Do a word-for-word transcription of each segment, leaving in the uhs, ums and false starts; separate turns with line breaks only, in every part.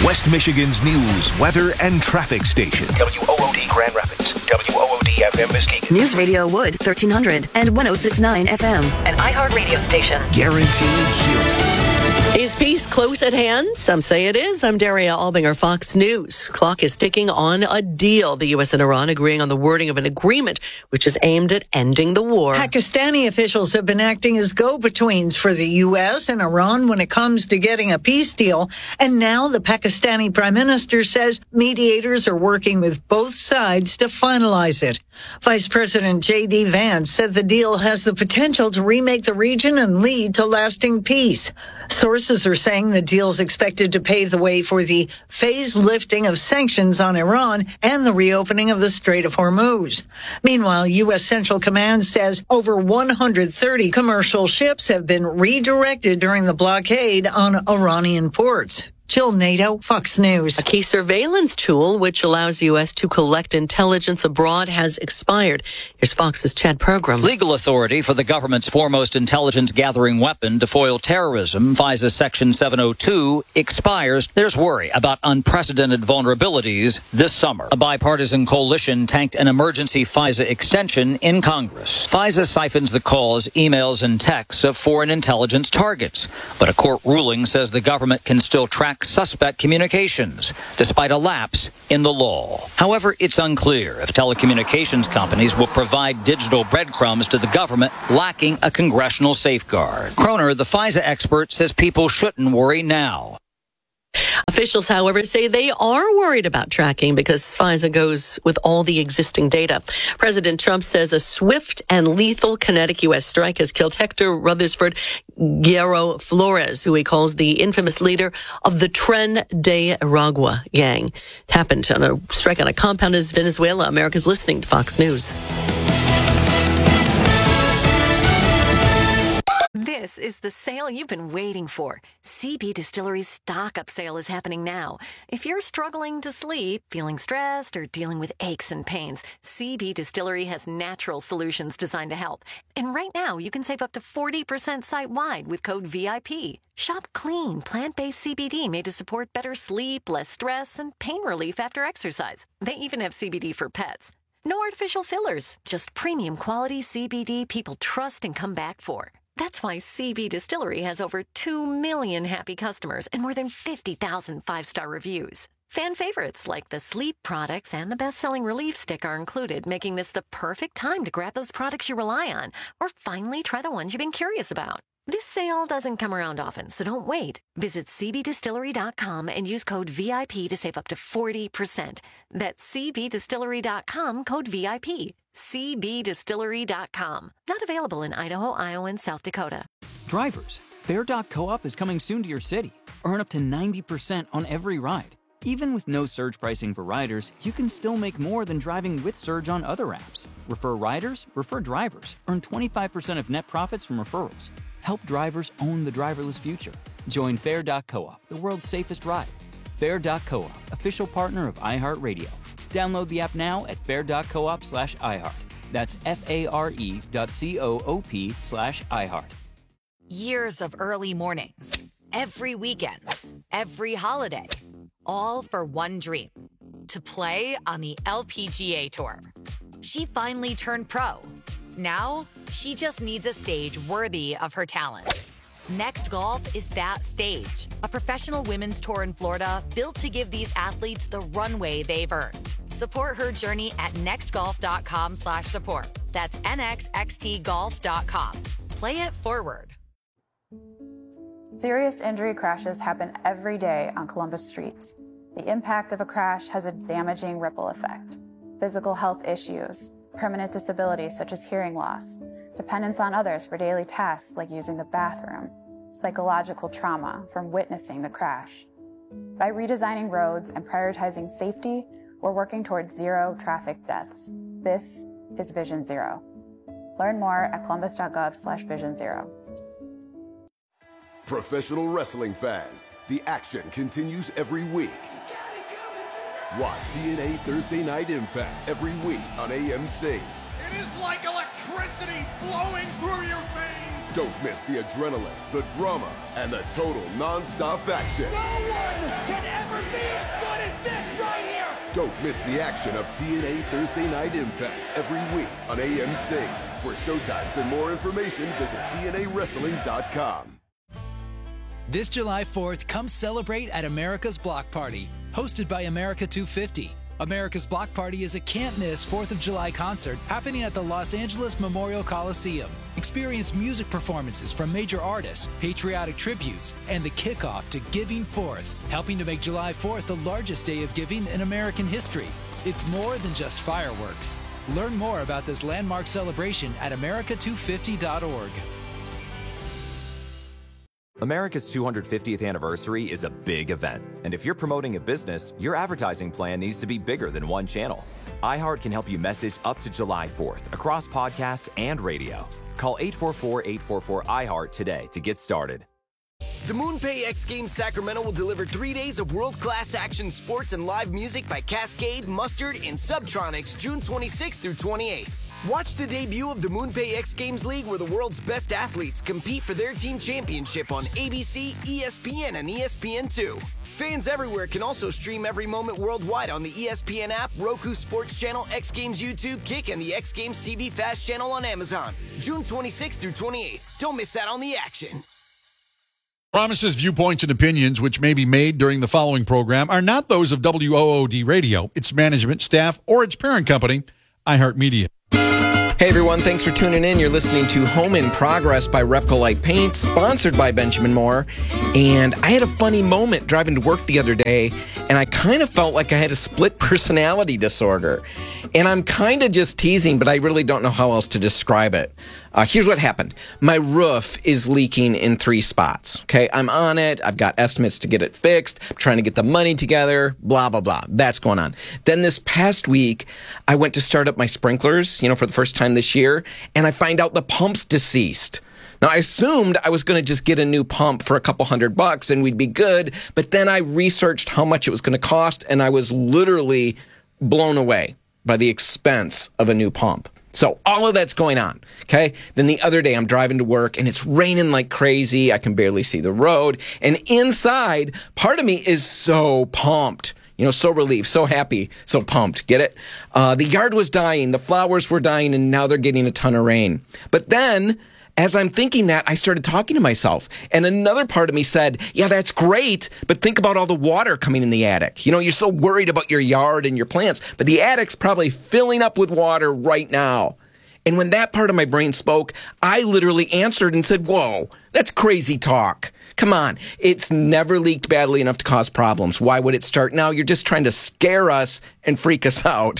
West Michigan's news, weather, and traffic station.
W O O D Grand Rapids. W O O D F M Muskegon.
News Radio Wood, thirteen hundred and one oh six point nine F M.
An iHeartRadio station.
Guaranteed hearing.
Is peace close at hand? Some say it is. I'm Daria Albinger, Fox News. Clock is ticking on a deal. The U S and Iran agreeing on the wording of an agreement which is aimed at ending the war.
Pakistani officials have been acting as go-betweens for the U S and Iran when it comes to getting a peace deal. And now the Pakistani prime minister says mediators are working with both sides to finalize it. Vice President J D Vance said the deal has the potential to remake the region and lead to lasting peace. Sources are saying the deal is expected to pave the way for the phased lifting of sanctions on Iran and the reopening of the Strait of Hormuz. Meanwhile, U S Central Command says over one hundred thirty commercial ships have been redirected during the blockade on Iranian ports. Jill Nato, Fox News.
A key surveillance tool which allows U S to collect intelligence abroad has expired. Here's Fox's Chad Program.
Legal authority for the government's foremost intelligence gathering weapon to foil terrorism, FISA Section seven oh two, expires. There's worry about unprecedented vulnerabilities this summer. A bipartisan coalition tanked an emergency FISA extension in Congress. FISA siphons the calls, emails, and texts of foreign intelligence targets. But a court ruling says the government can still track suspect communications, despite a lapse in the law. However, it's unclear if telecommunications companies will provide digital breadcrumbs to the government lacking a congressional safeguard. Kroner, the FISA expert, says people shouldn't worry now.
Officials, however, say they are worried about tracking because FISA goes with all the existing data. President Trump says a swift and lethal kinetic U S strike has killed Hector Rutherford Guerrero Flores, who he calls the infamous leader of the Tren de Aragua gang. It happened on a strike on a compound in Venezuela. America's listening to Fox News.
This is the sale you've been waiting for. C B Distillery's stock-up sale is happening now. If you're struggling to sleep, feeling stressed, or dealing with aches and pains, C B Distillery has natural solutions designed to help. And right now, you can save up to forty percent site-wide with code V I P. Shop clean, plant-based C B D made to support better sleep, less stress, and pain relief after exercise. They even have C B D for pets. No artificial fillers, just premium quality C B D people trust and come back for. That's why C B Distillery has over two million happy customers and more than fifty thousand five-star reviews. Fan favorites like the sleep products and the best-selling relief stick are included, making this the perfect time to grab those products you rely on or finally try the ones you've been curious about. This sale doesn't come around often, so don't wait. Visit C B distillery dot com and use code V I P to save up to forty percent. That's C B distillery dot com, code V I P. C B distillery dot com. Not available in Idaho, Iowa, and South Dakota.
Drivers, Fair dot co-op is coming soon to your city. Earn up to ninety percent on every ride. Even with no surge pricing for riders, you can still make more than driving with Surge on other apps. Refer riders, refer drivers. Earn twenty-five percent of net profits from referrals. Help drivers own the driverless future. Join Fair dot co-op, the world's safest ride. Fair dot co-op, official partner of iHeartRadio. Download the app now at fair dot coop slash iHeart. That's F-A-R-E dot C-O-O-P slash iHeart.
Years of early mornings, every weekend, every holiday, all for one dream, to play on the L P G A Tour. She finally turned pro. Now, she just needs a stage worthy of her talent. Next Golf is that stage, a professional women's tour in Florida built to give these athletes the runway they've earned. Support her journey at nextgolf.com slash support. That's N X X T golf dot com. Play it forward.
Serious injury crashes happen every day on Columbus streets. The impact of a crash has a damaging ripple effect. Physical health issues, permanent disabilities such as hearing loss, dependence on others for daily tasks like using the bathroom, psychological trauma from witnessing the crash. By redesigning roads and prioritizing safety, we're working towards zero traffic deaths. This is Vision Zero. Learn more at columbus.gov slash vision zero.
Professional wrestling fans, the action continues every week. Watch T N A Thursday Night Impact every week on A M C.
It is like electricity flowing through your veins.
Don't miss the adrenaline, the drama, and the total non-stop action.
No one can ever never be as good as this right here.
Don't miss the action of T N A Thursday Night Impact every week on A M C. For showtimes and more information, visit T N A wrestling dot com.
This July fourth, come celebrate at America's Block Party, hosted by America two fifty. America's Block Party is a can't-miss fourth of July concert happening at the Los Angeles Memorial Coliseum. Experience music performances from major artists, patriotic tributes, and the kickoff to Giving Fourth, helping to make July fourth the largest day of giving in American history. It's more than just fireworks. Learn more about this landmark celebration at America two fifty dot org.
America's two hundred fiftieth anniversary is a big event, and if you're promoting a business, your advertising plan needs to be bigger than one channel. iHeart can help you message up to July fourth across podcast and radio. Call eight four four, eight four four, I heart today to get started.
The MoonPay X Games Sacramento will deliver three days of world-class action sports and live music by Cascade, Mustard, and Subtronics June twenty-sixth through twenty-eighth. Watch the debut of the MoonPay X Games League, where the world's best athletes compete for their team championship on A B C, E S P N, and E S P N two. Fans everywhere can also stream every moment worldwide on the E S P N app, Roku Sports Channel, X Games YouTube, Kick, and the X Games T V Fast Channel on Amazon. June twenty-sixth through twenty-eighth. Don't miss out on the action.
Promises, viewpoints, and opinions which may be made during the following program are not those of W O O D Radio, its management, staff, or its parent company, iHeartMedia.
Hey everyone, thanks for tuning in. You're listening to Home in Progress by Repco Light Paint, sponsored by Benjamin Moore. And I had a funny moment driving to work the other day, and I kind of felt like I had a split personality disorder. And I'm kind of just teasing, but I really don't know how else to describe it. Uh, here's what happened. My roof is leaking in three spots, okay? I'm on it. I've got estimates to get it fixed. I'm trying to get the money together, blah, blah, blah. That's going on. Then this past week, I went to start up my sprinklers, you know, for the first time this year, and I find out the pump's deceased. Now, I assumed I was going to just get a new pump for a couple hundred bucks and we'd be good, but then I researched how much it was going to cost, and I was literally blown away by the expense of a new pump. So all of that's going on, okay? Then the other day I'm driving to work and it's raining like crazy. I can barely see the road. And inside, part of me is so pumped, you know, so relieved, so happy, so pumped. Get it? Uh, the yard was dying, the flowers were dying, and now they're getting a ton of rain. But then, as I'm thinking that, I started talking to myself. And another part of me said, yeah, that's great, but think about all the water coming in the attic. You know, you're so worried about your yard and your plants, but the attic's probably filling up with water right now. And when that part of my brain spoke, I literally answered and said, whoa, that's crazy talk. Come on, it's never leaked badly enough to cause problems. Why would it start now? You're just trying to scare us and freak us out.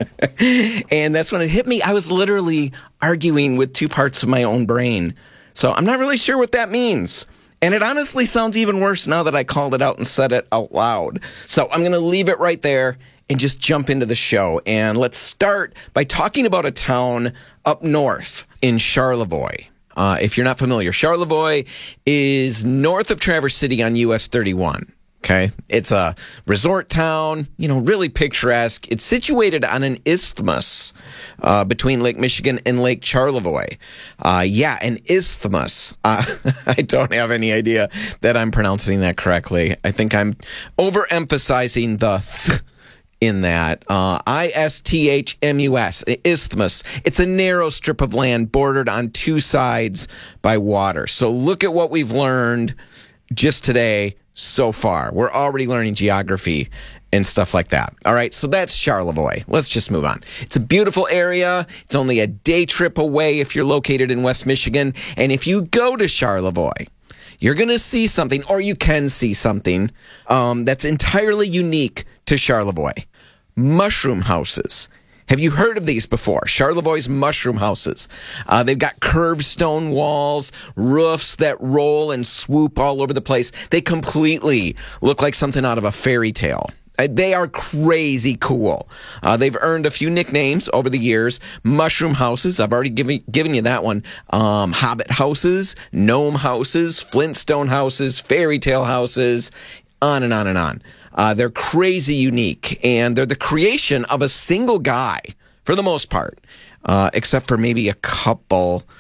And that's when it hit me. I was literally arguing with two parts of my own brain. So I'm not really sure what that means. And it honestly sounds even worse now that I called it out and said it out loud. So I'm going to leave it right there and just jump into the show. And let's start by talking about a town up north in Charlevoix. Uh, if you're not familiar, Charlevoix is north of Traverse City on U S thirty-one. Okay, it's a resort town, you know, really picturesque. It's situated on an isthmus uh, between Lake Michigan and Lake Charlevoix. Uh, yeah, an isthmus. Uh, I don't have any idea that I'm pronouncing that correctly. I think I'm overemphasizing the th in that. Uh, I S T H M U S, isthmus. It's a narrow strip of land bordered on two sides by water. So look at what we've learned just today. So far, we're already learning geography and stuff like that. All right, so that's Charlevoix. Let's just move on. It's a beautiful area. It's only a day trip away if you're located in West Michigan. And if you go to Charlevoix, you're going to see something, or you can see something um, that's entirely unique to Charlevoix. Mushroom houses. Have you heard of these before? Charlevoix's mushroom houses. Uh, they've got curved stone walls, roofs that roll and swoop all over the place. They completely look like something out of a fairy tale. Uh, they are crazy cool. Uh, they've earned a few nicknames over the years. Mushroom houses, I've already given, given you that one. Um, Hobbit houses, gnome houses, Flintstone houses, fairy tale houses, on and on and on. Uh, they're crazy unique, and they're the creation of a single guy, for the most part, uh, except for maybe a couple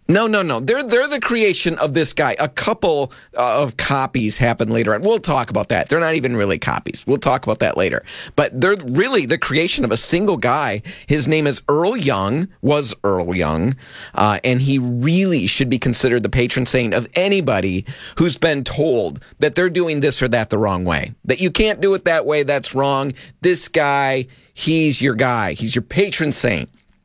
No, no, no. They're they're the creation of this guy. A couple uh, of copies happen later on. We'll talk about that. They're not even really copies. We'll talk about that later. But they're really the creation of a single guy. His name is Earl Young, was Earl Young, uh, and he really should be considered the patron saint of anybody who's been told that they're doing this or that the wrong way. That you can't do it that way, that's wrong. This guy, he's your guy. He's your patron saint.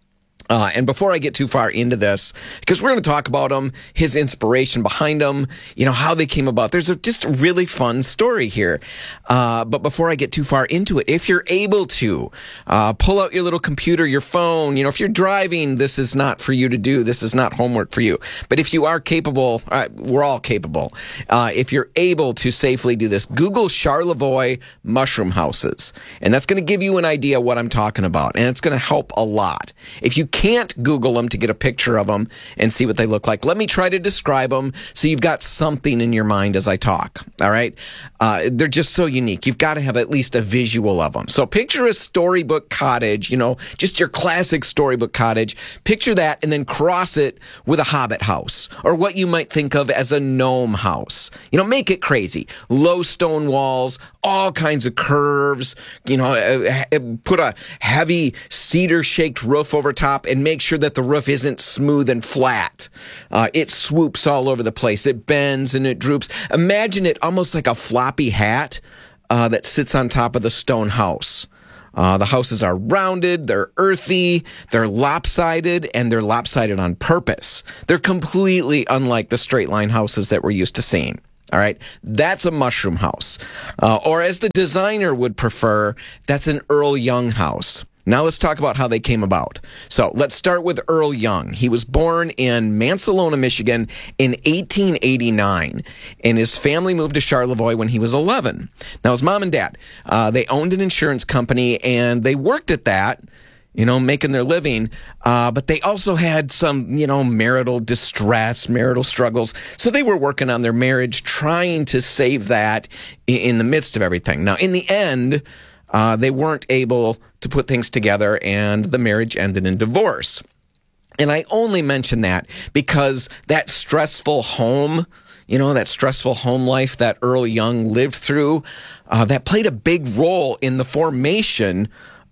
Uh, and before I get too far into this, because we're going to talk about him, his inspiration behind him, you know, how they came about. There's a, just a really fun story here. Uh, but before I get too far into it, if you're able to, uh, pull out your little computer, your phone, you know, if you're driving, this is not for you to do. This is not homework for you. But if you are capable, uh, we're all capable. Uh, if you're able to safely do this, Google Charlevoix mushroom houses. And that's going to give you an idea what I'm talking about. And it's going to help a lot. If you can't Google them to get a picture of them and see what they look like, let me try to describe them so you've got something in your mind as I talk. All right? Uh, they're just so unique. You've got to have at least a visual of them. So picture a storybook cottage, you know, just your classic storybook cottage. Picture that and then cross it with a hobbit house or what you might think of as a gnome house. You know, make it crazy. Low stone walls, all kinds of curves, you know, uh, put a heavy cedar-shaked roof over top and make sure that the roof isn't smooth and flat. Uh, it swoops all over the place. It bends and it droops. Imagine it almost like a floppy hat uh, that sits on top of the stone house. Uh, the houses are rounded, they're earthy, they're lopsided, and they're lopsided on purpose. They're completely unlike the straight line houses that we're used to seeing. All right, that's a mushroom house. Uh, or as the designer would prefer, that's an Earl Young house. Now let's talk about how they came about. So let's start with Earl Young. He was born in Mansalona, Michigan in eighteen eighty-nine, and his family moved to Charlevoix when he was eleven. Now his mom and dad, uh, they owned an insurance company, and they worked at that, you know, making their living, uh, but they also had some, you know, marital distress, marital struggles. So they were working on their marriage, trying to save that in, in the midst of everything. Now, in the end, uh, they weren't able to put things together, and the marriage ended in divorce. And I only mention that because that stressful home, you know, that stressful home life that Earl Young lived through, uh, that played a big role in the formation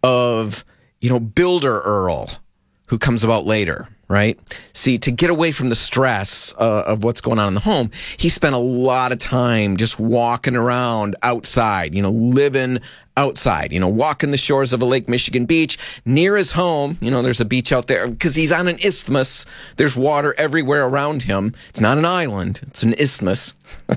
of, you know, Builder Earl, who comes about later, right? See, to get away from the stress uh, of what's going on in the home, he spent a lot of time just walking around outside, you know, living outside, you know, walking the shores of a Lake Michigan beach near his home. You know, there's a beach out there because he's on an isthmus. There's water everywhere around him. It's not an island. It's an isthmus.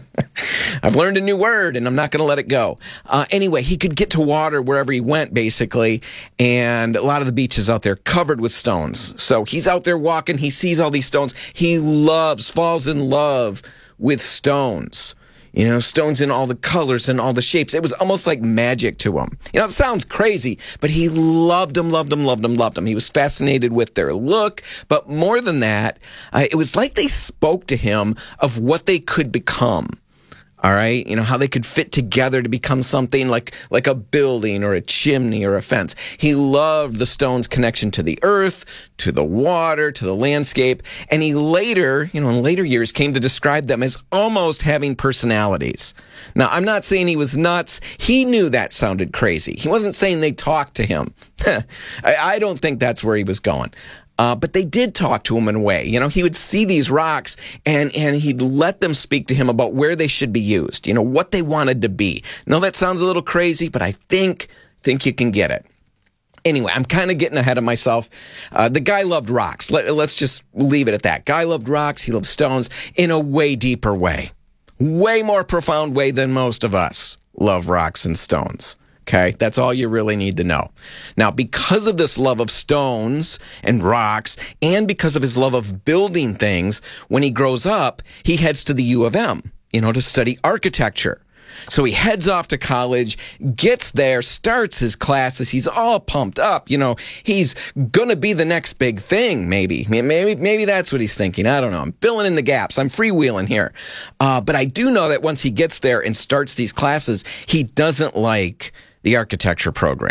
I've learned a new word and I'm not going to let it go. Uh, anyway, he could get to water wherever he went, basically. And a lot of the beaches out there covered with stones. So he's out there walking. He sees all these stones. He loves, falls in love with stones. You know, stones in all the colors and all the shapes. It was almost like magic to him. You know, it sounds crazy, but he loved them, loved them, loved them, loved them. He was fascinated with their look. But more than that, uh, it was like they spoke to him of what they could become. All right, you know, how they could fit together to become something like like a building or a chimney or a fence. He loved the stone's connection to the earth, to the water, to the landscape. And he later, you know, in later years came to describe them as almost having personalities. Now, I'm not saying he was nuts. He knew that sounded crazy. He wasn't saying they talked to him. I, I don't think that's where he was going. Uh, but they did talk to him in a way. You know, he would see these rocks and, and he'd let them speak to him about where they should be used, you know, what they wanted to be. Now, that sounds a little crazy, but I think, think you can get it. Anyway, I'm kind of getting ahead of myself. Uh, the guy loved rocks. Let, let's just leave it at that. Guy loved rocks. He loved stones in a way deeper way. Way more profound way than most of us love rocks and stones. Okay, that's all you really need to know. Now, because of this love of stones and rocks, and because of his love of building things, when he grows up, he heads to the U of M, you know, to study architecture. So he heads off to college, gets there, starts his classes. He's all pumped up. You know, he's going to be the next big thing, maybe. Maybe maybe that's what he's thinking. I don't know. I'm filling in the gaps. I'm freewheeling here. Uh, but I do know that once he gets there and starts these classes, he doesn't like the architecture program.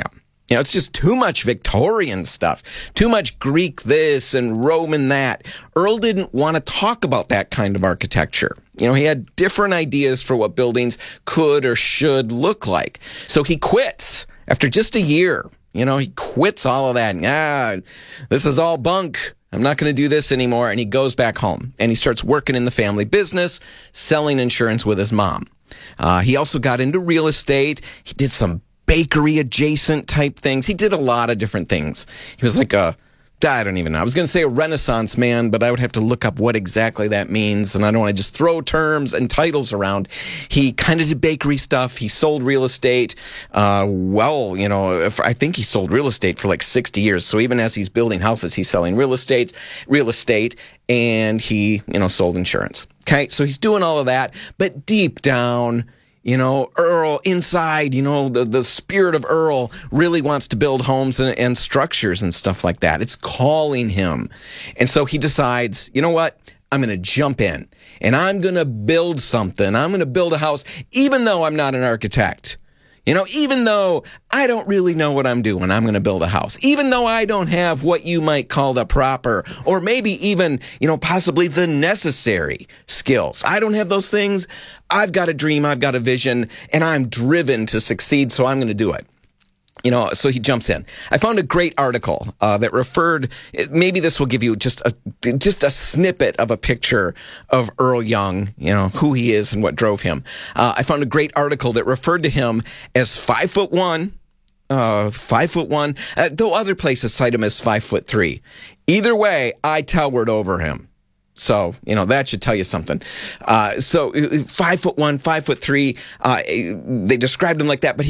You know, it's just too much Victorian stuff, too much Greek this and Roman that. Earl didn't want to talk about that kind of architecture. You know, he had different ideas for what buildings could or should look like. So he quits after just a year. You know, he quits all of that. Ah, this is all bunk. I'm not going to do this anymore. And he goes back home and he starts working in the family business, selling insurance with his mom. Uh, he also got into real estate. He did some bakery adjacent type things. He did a lot of different things. He was like a, I don't even know. I was going to say a Renaissance man, but I would have to look up what exactly that means. And I don't want to just throw terms and titles around. He kind of did bakery stuff. He sold real estate. Uh, well, you know, if, I think he sold real estate for like sixty years. So even as he's building houses, he's selling real estate, real estate, and he, you know, sold insurance. Okay. So he's doing all of that, but deep down, you know, Earl inside, you know, the, the spirit of Earl really wants to build homes and, and structures and stuff like that. It's calling him. And so he decides, you know what? I'm going to jump in and I'm going to build something. I'm going to build a house, even though I'm not an architect. You know, even though I don't really know what I'm doing, I'm going to build a house. Even though I don't have what you might call the proper, or maybe even, you know, possibly the necessary skills. I don't have those things. I've got a dream, I've got a vision, and I'm driven to succeed, so I'm going to do it. You know, so he jumps in. I found a great article uh, that referred, maybe this will give you just a just a snippet of a picture of Earl Young, you know, who he is and what drove him. Uh, I found a great article that referred to him as five foot one, uh, five foot one, uh, though other places cite him as five foot three. Either way, I towered over him. So, you know, that should tell you something. Uh, so five foot one, five foot three, uh, they described him like that, but he